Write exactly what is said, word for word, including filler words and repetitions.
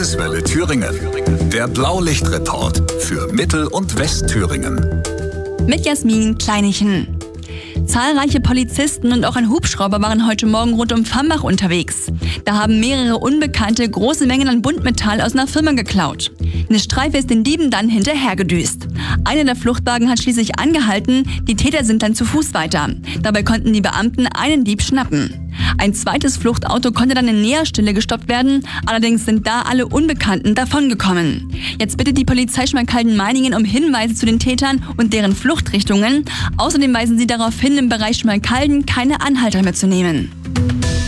Landeswelle Thüringen. Der Blaulichtreport für Mittel- und Westthüringen. Mit Jasmin Kleinichen. Zahlreiche Polizisten und auch ein Hubschrauber waren heute Morgen rund um Vambach unterwegs. Da haben mehrere Unbekannte große Mengen an Buntmetall aus einer Firma geklaut. Eine Streife ist den Dieben dann hinterhergedüst. Einer der Fluchtwagen hat schließlich angehalten, die Täter sind dann zu Fuß weiter. Dabei konnten die Beamten einen Dieb schnappen. Ein zweites Fluchtauto konnte dann in Näherstelle gestoppt werden, allerdings sind da alle Unbekannten davongekommen. Jetzt bittet die Polizei Schmalkalden-Meiningen um Hinweise zu den Tätern und deren Fluchtrichtungen. Außerdem weisen sie darauf hin, im Bereich Schmalkalden keine Anhalter mehr zu nehmen.